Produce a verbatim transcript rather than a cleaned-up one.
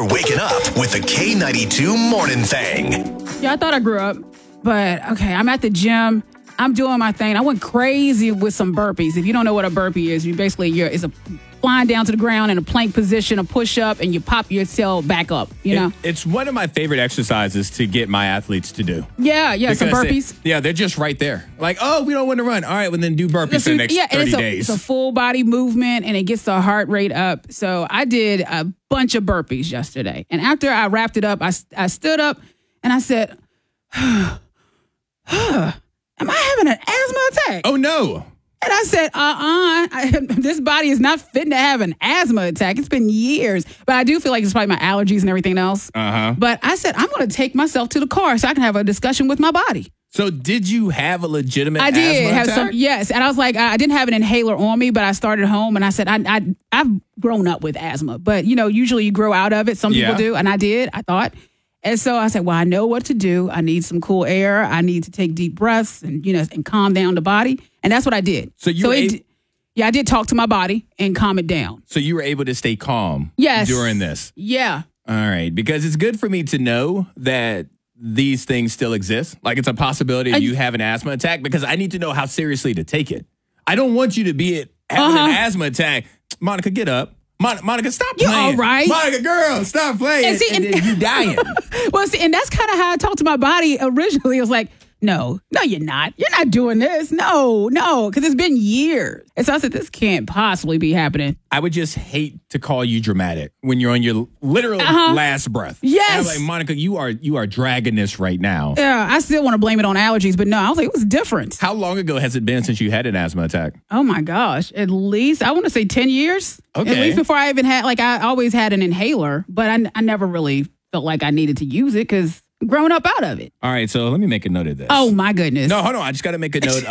You're waking up with the K ninety-two Morning Thing. Yeah, I thought I grew up, but okay, I'm at the gym. I'm doing my thing. I went crazy with some burpees. If you don't know what a burpee is, you basically, you're, it's a flying down to the ground in a plank position, a push-up, and you pop yourself back up, you know? It, it's one of my favorite exercises to get my athletes to do. Yeah, yeah, some Because burpees. They, yeah, they're just right there. Like, oh, we don't want to run. All right, well, then do burpees for the next yeah, and thirty it's a, days. It's a full body movement, and it gets the heart rate up. So I did a bunch of burpees yesterday. And after I wrapped it up, I, I stood up, and I said, huh, huh. Am I having an asthma attack? Oh, no. And I said, uh-uh, I, this body is not fit to have an asthma attack. It's been years. But I do feel like it's probably my allergies and everything else. Uh-huh. But I said, I'm going to take myself to the car so I can have a discussion with my body. So did you have a legitimate I did asthma have attack? some, yes. And I was like, I I didn't have an inhaler on me, but I started home and I said, I, I, I've grown up with asthma. But, you know, usually you grow out of it. Some people Yeah. do. And I did, I thought. And so I said, well, I know what to do. I need some cool air. I need to take deep breaths and, you know, and calm down the body. And that's what I did. So you so were it, ab- yeah, I did talk to my body and calm it down. So you were able to stay calm Yes. during this? Yeah. All right. Because it's good for me to know that these things still exist. Like it's a possibility I- you have an asthma attack because I need to know how seriously to take it. I don't want you to be at, having Uh-huh. an asthma attack. Monica, get up. Mon- Monica, stop You playing. all right? Monica, girl, stop playing. And see, and, and- then you dying. Well, see, and that's kind of how I talked to my body originally. It was like, no, no, you're not. You're not doing this. No, no, because it's been years. And so I said, this can't possibly be happening. I would just hate to call you dramatic when you're on your literal Uh-huh. last breath. Yes. And I'm like, Monica, you are you are dragging this right now. Yeah, I still want to blame it on allergies, but no, I was like, it was different. How long ago has it been since you had an asthma attack? Oh my gosh, at least, I want to say ten years. Okay. At least before I even had, like, I always had an inhaler, but I, I never really felt like I needed to use it because growing up out of it. All right, so let me make a note of this. Oh my goodness. No, hold on. I just got to make a note